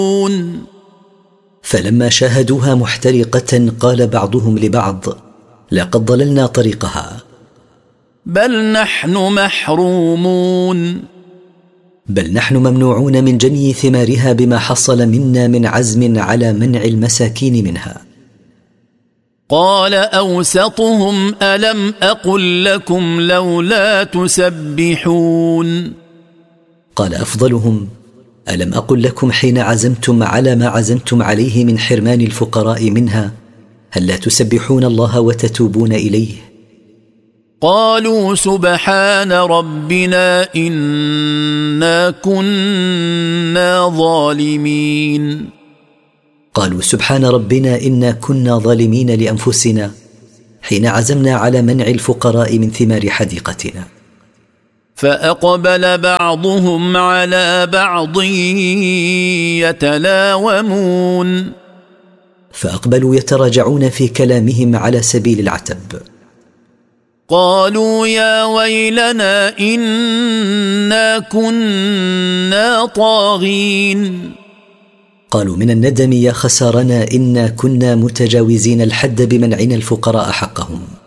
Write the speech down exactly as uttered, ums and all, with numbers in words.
فلما شاهدوها محترقة قال بعضهم لبعض: لقد ضللنا طريقها. بل نحن محرومون بل نحن ممنوعون من جني ثمارها بما حصل منا من عزم على منع المساكين منها. قال أوسطهم: ألم أقل لكم لولا تسبحون. قال أفضلهم: ألم أقل لكم حين عزمتم على ما عزمتم عليه من حرمان الفقراء منها هل لا تسبحون الله وتتوبون إليه؟ قالوا سبحان ربنا إنا كنا ظالمين. قالوا سبحان ربنا إنا كنا ظالمين لأنفسنا حين عزمنا على منع الفقراء من ثمار حديقتنا. فأقبل بعضهم على بعض يتلاومون فأقبلوا يتراجعون في كلامهم على سبيل العتب. قالوا يا ويلنا إنا كنا طاغين. قالوا من الندم: يا خسارنا إنا كنا متجاوزين الحد بمنعنا الفقراء حقهم.